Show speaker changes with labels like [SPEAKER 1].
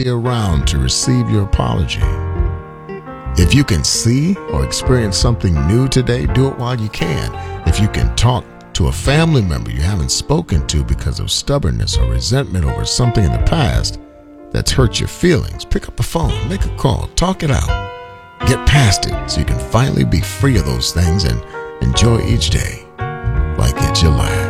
[SPEAKER 1] be around to receive your apology. If you can see or experience something new today, do it while you can. If you can talk to a family member you haven't spoken to because of stubbornness or resentment over something in the past that's hurt your feelings, pick up the phone, make a call, talk it out. Get past it so you can finally be free of those things and enjoy each day like it's your last.